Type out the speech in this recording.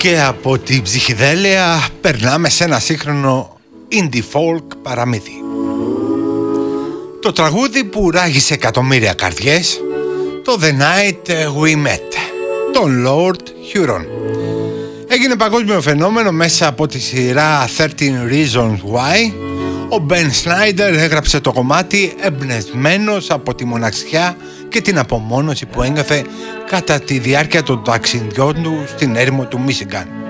Και από την ψυχιδέλεια περνάμε σε ένα σύγχρονο indie folk παραμύθι. Το τραγούδι που ράγισε εκατομμύρια καρδιές, το The Night We Met, τον Lord Huron. Έγινε παγκόσμιο φαινόμενο μέσα από τη σειρά 13 Reasons Why. Ο Ben Snyder έγραψε το κομμάτι εμπνευσμένος από τη μοναξιά και την απομόνωση που ένιωθε κατά τη διάρκεια των ταξιδιών του στην έρημο του Μίσιγκαν.